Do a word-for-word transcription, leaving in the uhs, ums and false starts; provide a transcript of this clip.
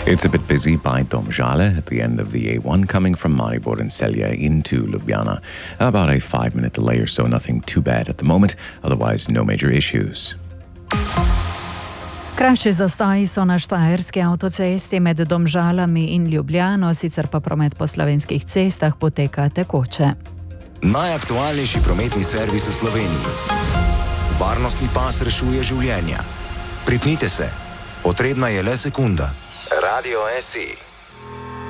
It's a bit busy by Domžale at the end of the A one coming from Maribor and Celje into Ljubljana. About a five-minute delay or so, nothing too bad at the moment, otherwise no major issues. Krajši zastoji so na štajerski avtocesti med Domžalami in Ljubljano, sicer pa promet po slovenskih cestah poteka tekoče. Najaktualnejši prometni servis v Sloveniji. Varnostni pas rešuje življenja. Pripnite se, potrebna je le sekunda. Radio S I.